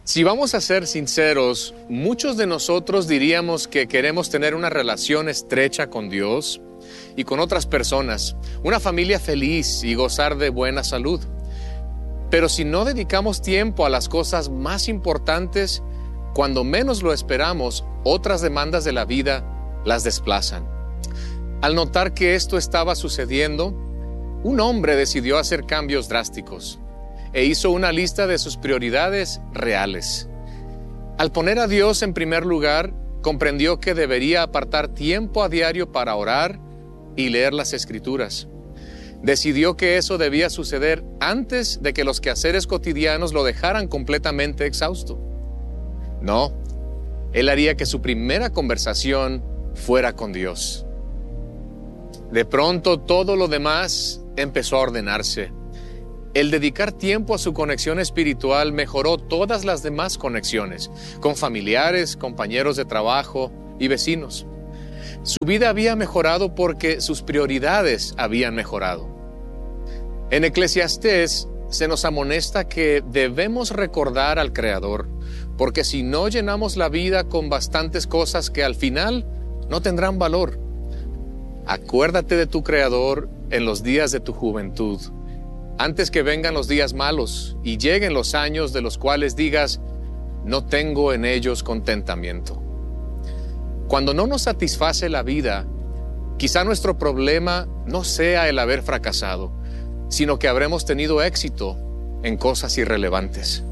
Si vamos a ser sinceros, muchos de nosotros diríamos que queremos tener una relación estrecha con Dios y con otras personas, una familia feliz y gozar de buena salud. Pero si no dedicamos tiempo a las cosas más importantes, cuando menos lo esperamos, otras demandas de la vida las desplazan. Al notar que esto estaba sucediendo, un hombre decidió hacer cambios drásticos e hizo una lista de sus prioridades reales. Al poner a Dios en primer lugar, comprendió que debería apartar tiempo a diario para orar y leer las Escrituras. Decidió que eso debía suceder antes de que los quehaceres cotidianos lo dejaran completamente exhausto. No, él haría que su primera conversación fuera con Dios. De pronto todo lo demás empezó a ordenarse. El dedicar tiempo a su conexión espiritual mejoró todas las demás conexiones, con familiares, compañeros de trabajo y vecinos. Su vida había mejorado porque sus prioridades habían mejorado. En Eclesiastés se nos amonesta que debemos recordar al Creador, porque si no llenamos la vida con bastantes cosas que al final no tendrán valor. Acuérdate de tu Creador en los días de tu juventud, antes que vengan los días malos y lleguen los años de los cuales digas, no tengo en ellos contentamiento. Cuando no nos satisface la vida, quizá nuestro problema no sea el haber fracasado, sino que habremos tenido éxito en cosas irrelevantes.